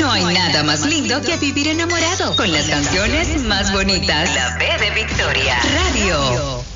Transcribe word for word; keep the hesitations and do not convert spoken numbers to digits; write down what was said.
No hay nada más lindo que vivir enamorado con las canciones más bonitas. La B de Victoria. Radio.